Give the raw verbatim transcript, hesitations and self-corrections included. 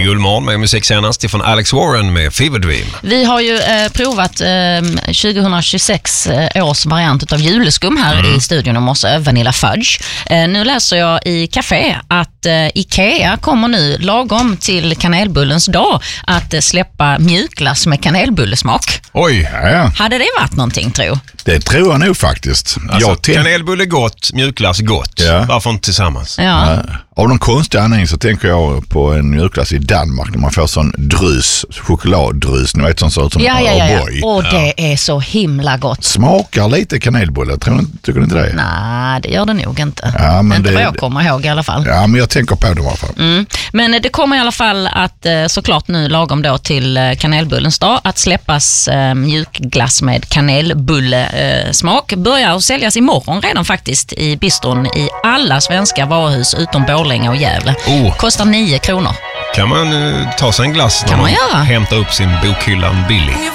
Julmorgon med musik senast från Alex Warren med Fever Dream. Vi har ju eh, provat eh, tjugohundratjugosex eh, års variant av juleskum här mm. i studion i morse, Vanilla Fudge. Eh, nu läser jag i Café att eh, Ikea kommer nu lagom till kanelbullens dag att eh, släppa mjukglass med kanelbullesmak. Oj, ja, ja. Hade det varit någonting, tro? Det tror jag nog faktiskt. Alltså, jag tänk... Kanelbulle gott, mjukglass gott. Ja. Varför inte tillsammans? Ja. Ja. Av någon konstig anledning så tänker jag på en mjukglass i Danmark när man får sån drus, chokladdrus, ni vet sån sort som ja, ja, ja, ja. O'boy. Och det ja. är så himla gott. Smakar lite kanelbulle, tror ni, tycker ni inte det? Nej, det gör det nog inte. Ja, men inte det... vad jag kommer ihåg i alla fall. Ja, men jag tänker på det i alla fall. Mm. Men det kommer i alla fall att såklart nu lagom då till kanelbullens dag att släppas eh, mjukglass med kanelbullesmak. Börjar att säljas imorgon redan faktiskt i bistron i alla svenska varuhus utom Borlänge och Gävle. Oh. Kostar nio kronor. Kan man uh, ta sig en glass när kan man, man göra. hämtar upp sin bokhylla billig?